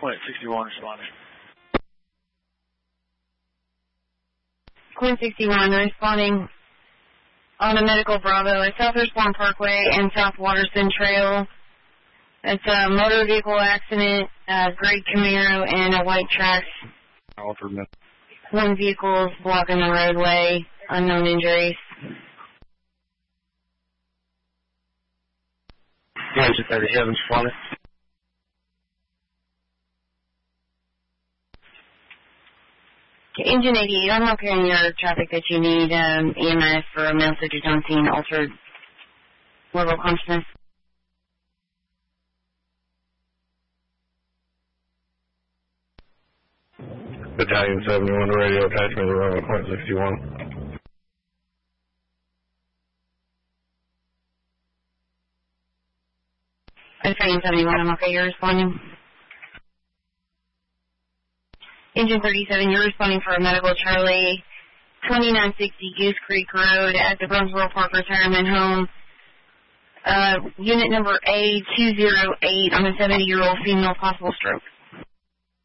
Quint 61 responding. Quint 61 responding on a medical Bravo at Southwest Farm Parkway and South Waterston Trail. It's a motor vehicle accident, gray Camaro and a white Trax. One vehicle is blocking the roadway, unknown injuries. Engine 37 responding. Engine 88, I'm locating your traffic that you need EMS for a message on scene, altered level of consciousness. Battalion 71 radio attachment around Quint 61. Battalion 71, I'm okay, you're responding. Engine 37, you're responding for a medical Charlie, 2960 Goose Creek Road at the Brunsboro Park Retirement Home. Unit number A208 on a 70-year-old female, possible stroke.